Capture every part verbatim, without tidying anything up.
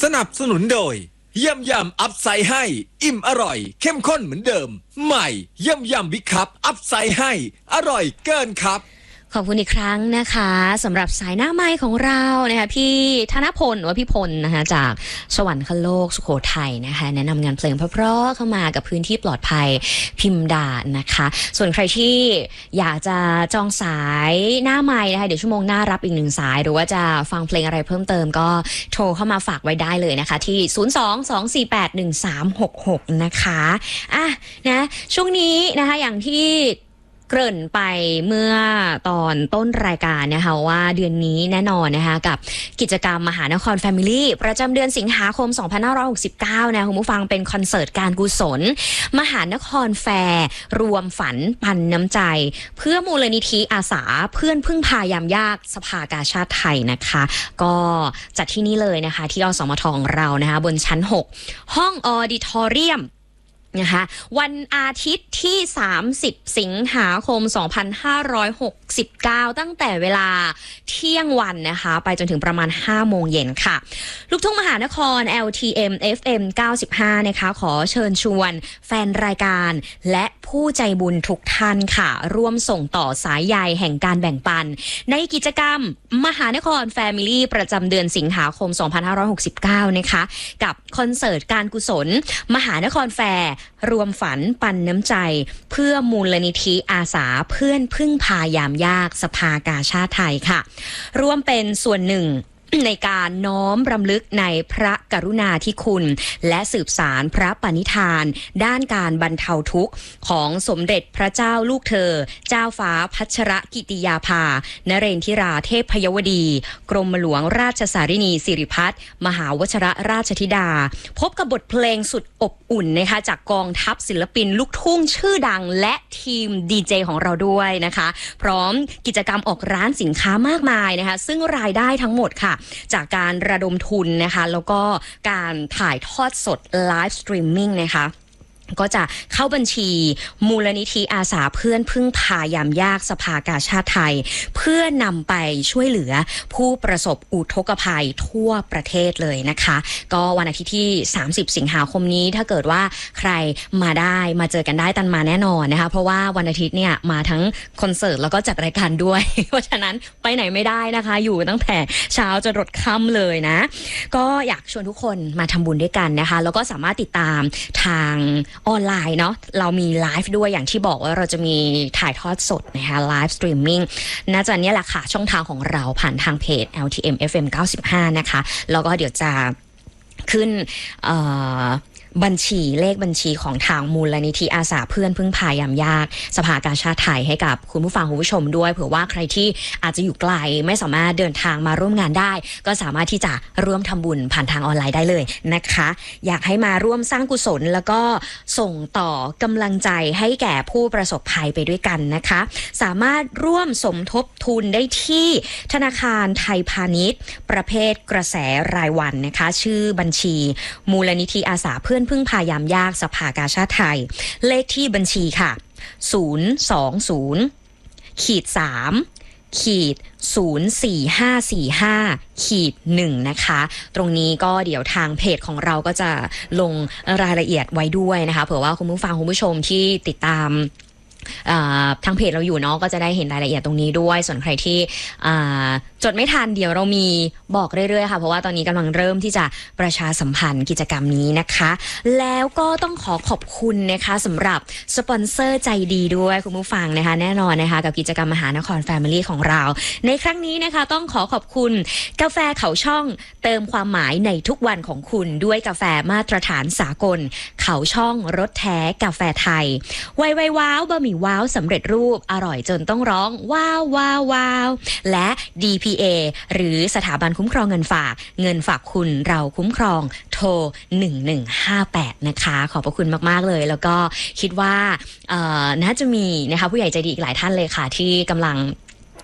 นับสนุนโดยยำยำอัพไซด์ให้อิ่มอร่อยเข้มข้นเหมือนเดิมใหม่ยำยำบิ๊กคัพอัพไซด์ให้อร่อยเกินครับขอบคุณอีกครั้งนะคะสำหรับสายหน้าไม้ของเรานะคะพี่ธนพลหรือว่าพี่พลนะคะจากสวรรคโลกสุโขทัยนะคะแนะนำงานเพลงเพราะๆเข้ามากับพื้นที่ปลอดภัยพิมพ์ดานะคะส่วนใครที่อยากจะจองสายหน้าไม้นะคะเดี๋ยวชั่วโมงหน้ารับอีกหนึ่งสายหรือว่าจะฟังเพลงอะไรเพิ่มเติมก็โทรเข้ามาฝากไว้ได้เลยนะคะที่ศูนย์ สอง สอง สี่ แปด หนึ่ง สาม หก หกนะคะอ่ะนะช่วงนี้นะคะอย่างที่เกริ่นไปเมื่อตอนต้นรายการนะคะว่าเดือนนี้แน่นอนนะคะกับกิจกรรมมหานครแฟมิลี่ประจำเดือนสิงหาคมสองพันห้าร้อยหกสิบเก้านะคุณผู้ฟังเป็นคอนเสิร์ตการกุศลมหานครแฟร์รวมฝันปันน้ำใจเพื่อมูลนิธิอาสาเพื่อนพึ่งพายามยากสภากาชาดไทยนะคะก็จัดที่นี่เลยนะคะที่อสมทของเรานะคะบนชั้นหกห้องออดิทอเรียมนะคะวันอาทิตย์ที่สามสิบสิงหาคมสองพันห้าร้อยหกสิบเก้าตั้งแต่เวลาเที่ยงวันนะคะไปจนถึงประมาณห้าโมงเย็นค่ะลูกทุ่งมหานคร แอล ที เอ็ม เอฟ เอ็ม เก้าสิบห้านะคะขอเชิญชวนแฟนรายการและผู้ใจบุญทุกท่านค่ะร่วมส่งต่อสายใยแห่งการแบ่งปันในกิจกรรมมหานครแฟมิลี่ประจำเดือนสิงหาคมสองพันห้าร้อยหกสิบเก้านะคะกับคอนเสิร์ตการกุศลมหานครแฟร์รวมฝันปันน้ำใจเพื่อมูลนิธิอาสาเพื่อนพึ่งพายามยากสภากาชาดไทยค่ะร่วมเป็นส่วนหนึ่งในการน้อมรำลึกในพระกรุณาธิคุณและสืบสารพระปณิธานด้านการบรรเทาทุกข์ของสมเด็จพระเจ้าลูกเธอเจ้าฟ้าพัชรกิติยาภานเรนทิราเทพพยวดีกรมหลวงราชสารินีสิริพัฒน์มหาวชิรราชธิดาพบกับบทเพลงสุดอบอุ่นนะคะจากกองทัพศิลปินลูกทุ่งชื่อดังและทีมดีเจของเราด้วยนะคะพร้อมกิจกรรมออกร้านสินค้ามากมายนะคะซึ่งรายได้ทั้งหมดค่ะจากการระดมทุนนะคะแล้วก็การถ่ายทอดสดไลฟ์สตรีมมิ่งนะคะก็จะเข้าบัญชีมูลนิธิอาสาเพื่อนพึ่งพายามยากสภากาชาดไทยเพื่อนำไปช่วยเหลือผู้ประสบอุทกภัยทั่วประเทศเลยนะคะก็วันอาทิตย์ที่สามสิบสิงหาคมนี้ถ้าเกิดว่าใครมาได้มาเจอกันได้ตันมาแน่นอนนะคะเพราะว่าวันอาทิตย์เนี่ยมาทั้งคอนเสิร์ตแล้วก็จัดรายการด้วย เพราะฉะนั้นไปไหนไม่ได้นะคะอยู่ตั้งแต่เช้าจนรดค่ำเลยนะก็อยากชวนทุกคนมาทำบุญด้วยกันนะคะแล้วก็สามารถติดตามทางออนไลน์เนาะเรามีไลฟ์ด้วยอย่างที่บอกว่าเราจะมีถ่ายทอดสดนะคะไลฟ์สตรีมมิ่งน่าจะเนี่ยแหละค่ะช่องทางของเราผ่านทางเพจ แอล ที เอ็ม เอฟ เอ็ม เก้าสิบห้านะคะแล้วก็เดี๋ยวจะขึ้นบัญชีเลขบัญชีของทางมูลนิธิอาสาเพื่อนพึ่งพายามยากสภากาชาดไทยให้กับคุณผู้ฟังคุณผู้ชมด้วยเผื่อว่าใครที่อาจจะอยู่ไกลไม่สามารถเดินทางมาร่วมงานได้ก็สามารถที่จะร่วมทำบุญผ่านทางออนไลน์ได้เลยนะคะอยากให้มาร่วมสร้างกุศลแล้วก็ส่งต่อกำลังใจให้แก่ผู้ประสบภัยไปด้วยกันนะคะสามารถร่วมสมทบทุนได้ที่ธนาคารไทยพาณิชย์ประเภทกระแสรายวันนะคะชื่อบัญชีมูลนิธิอาสาเพื่อนพึ่งพายามยากสภากาชาดไทยเลขที่บัญชีค่ะศูนย์ สอง ศูนย์ ขีด สาม ขีด ศูนย์ สี่ ห้า สี่ ห้า ขีด หนึ่งนะคะตรงนี้ก็เดี๋ยวทางเพจของเราก็จะลงรายละเอียดไว้ด้วยนะคะเผื่อว่าคุณผู้ฟังคุณผู้ชมที่ติดตามทางเพจเราอยู่เนาะก็จะได้เห็นรายละเอียดตรงนี้ด้วยส่วนใครที่จดไม่ทันเดี๋ยวเรามีบอกเรื่อยๆค่ะเพราะว่าตอนนี้กำลังเริ่มที่จะประชาสัมพันธ์กิจกรรมนี้นะคะแล้วก็ต้องขอขอบคุณนะคะสำหรับสปอนเซอร์ใจดีด้วยคุณผู้ฟังนะคะแน่นอนนะคะกับกิจกรรมมหานครแฟมิลี่ของเราในครั้งนี้นะคะต้องขอขอบคุณกาแฟเขาช่องเติมความหมายในทุกวันของคุณด้วยกาแฟมาตรฐานสากลเขาช่องรสแท้กาแฟไทยไวไวว้าวบะหมี่ว้าวสำเร็จรูปอร่อยจนต้องร้องว้าวว้าวว้าวและ ดี พี เอ หรือสถาบันคุ้มครองเงินฝากเงินฝากคุณเราคุ้มครองโทรหนึ่งหนึ่งห้าแปดนะคะขอบพระคุณมากๆเลยแล้วก็คิดว่าเอ่อน่าจะมีนะคะผู้ใหญ่ใจดีอีกหลายท่านเลยค่ะที่กำลัง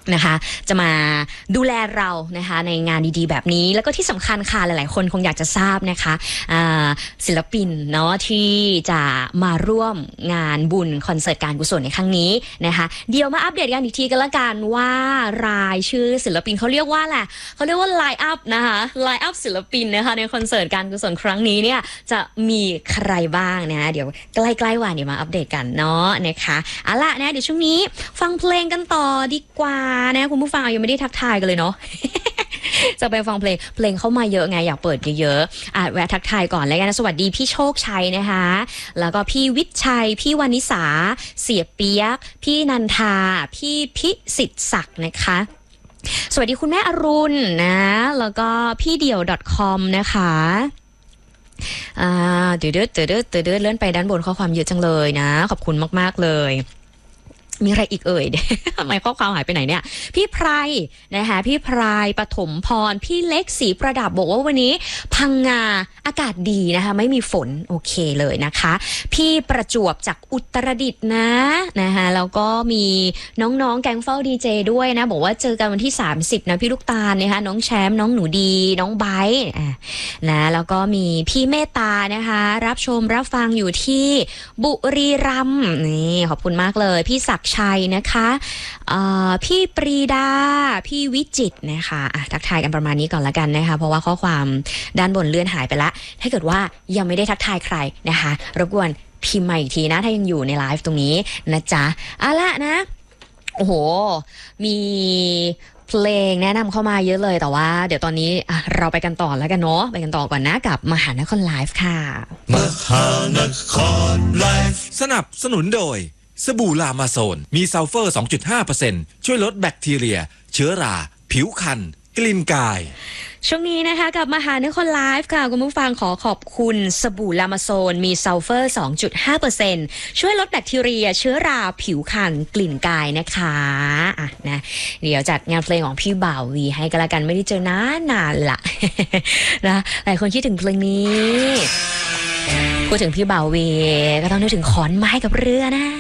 นะคะจะมาดูแลเรานะคะในงานดีๆแบบนี้แล้วก็ที่สำคัญค่ะหลายๆคนคงอยากจะทราบนะคะศิลปินเนาะที่จะมาร่วมงานบุญคอนเสิร์ตการกุศลในครั้งนี้นะคะเดี๋ยวมาอัปเดตกันอีกทีกันละกันว่ารายชื่อศิลปินเขาเรียกว่าแหละเขาเรียกว่าไลน์อัพนะคะไลน์อัพศิลปินนะคะในคอนเสิร์ตการกุศลครั้งนี้เนี่ยจะมีใครบ้างนะเดี๋ยวใกล้ๆวันเดี๋ยวมาอัปเดตกันเนาะนะคะเอาล่ะนะเดี๋ยวช่วงนี้ฟังเพลงกันต่อดีกว่านะคุณผู้ฟังยังไม่ได้ทักทายกันเลยเนาะ จะไปฟังเพลงเพลงเข้ามาเยอะไงอยากเปิดเยอะๆอ่ะแวะทักทายก่อนแล้วกันนะสวัสดีพี่โชคชัยนะคะแล้วก็พี่วิชัยพี่วานิสาเสียเปียกพี่นันทาพี่พิสิทธิ์ศักดิ์นะคะสวัสดีคุณแม่อรุณนะแล้วก็พี่เดี่ยว .com นะคะอ่าเดือดเดือดเดือดเดือดเลื่อนไปด้านบนข้อความเยอะจังเลยนะขอบคุณมากๆเลยมีอะไรอีกเอ่ย ทำไมข้อความหายไปไหนเนี่ยพี่ไพรนะคะพี่ไพรปฐมพรพี่เล็กสีประดับบอกว่าวันนี้พังงาอากาศดีนะคะไม่มีฝนโอเคเลยนะคะพี่ประจวบจากอุตรดิตถ์นะนะคะแล้วก็มีน้องๆแก๊งเฝ้าดีเจด้วยนะบอกว่าเจอกันวันที่สามสิบนะพี่ลูกตาลนะคะน้องแชมป์น้องหนูดีน้องไบร์ทนะแล้วก็มีพี่เมตตานะคะรับชมรับฟังอยู่ที่บุรีรัมย์นี่ขอบคุณมากเลยพี่ศักชัยนะคะพี่ปรีดาพี่วิจิตรนะคะะทักทายกันประมาณนี้ก่อนละกันนะคะเพราะว่าข้อความด้านบนเลื่อนหายไปละถ้าเกิดว่ายังไม่ได้ทักทายใครนะคะรบกวนพิมพ์มาอีกทีนะถ้ายังอยู่ในไลฟ์ตรงนี้นะจ๊ะเอาละนะโอ้โหมีเพลงแนะนำเข้ามาเยอะเลยแต่ว่าเดี๋ยวตอนนี้เราไปกันต่อแล้วกันเนาะไปกันต่อก่อนนะกับมหานครไลฟ์ค่ะมหานครไลฟ์สนับสนุนโดยสบู่ลามาโซนมีซัลเฟอร์ สองจุดห้าเปอร์เซ็นต์ ช่วยลดแบคทีเรียเชื้อราผิวคันกลิ่นกายช่วงนี้นะคะกับมหานครไลฟ์ค่ะคุณผู้ฟังขอขอบคุณสบู่ลามาโซนมีซัลเฟอร์ สองจุดห้าเปอร์เซ็นต์ ช่วยลดแบคทีเรียเชื้อราผิวคันกลิ่นกายนะคะอ่ะนะเดี๋ยวจัดงานเพลงของพี่บ่าววีให้กันละกันไม่ได้เจอนานนานละ นะหลายคนคิดถึงเพลงนี้พูดถึงพี่บ่าววีก็ต้องนึกถึงขอนไม้กับเรือนะ